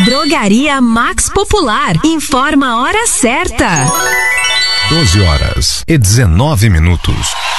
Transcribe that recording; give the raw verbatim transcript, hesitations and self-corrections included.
Drogaria Max Popular. Informa a hora certa. doze horas e dezenove minutos.